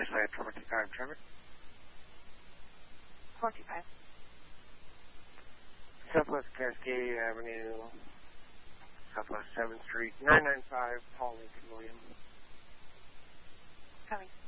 Flight 45, Trevor. 45. Southwest Cascade Avenue, Southwest 7th Street, 995, Paul Lincoln Williams. Coming.